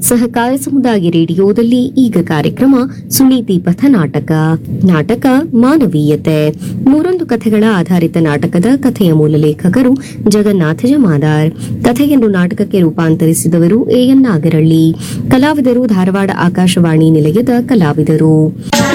ಸಹಕಾರ ಸಮುದಾಯ ರೇಡಿಯೋದಲ್ಲಿ ಈಗ ಕಾರ್ಯಕ್ರಮ ಸುನೀತಿ ಪಥ ನಾಟಕ. ನಾಟಕ ಮಾನವೀಯತೆ. 3 ಕಥೆಗಳ ಆಧಾರಿತ ನಾಟಕದ ಕಥೆಯ ಮೂಲ ಲೇಖಕರು ಜಗನ್ನಾಥ ಜಮಾದಾರ್. ಕಥೆಯನ್ನು ನಾಟಕಕ್ಕೆ ರೂಪಾಂತರಿಸಿದವರು ಎಎನ್ ನಾಗರಳ್ಳಿ. ಕಲಾವಿದರು ಧಾರವಾಡ ಆಕಾಶವಾಣಿ ನಿಲಯದ ಕಲಾವಿದರು.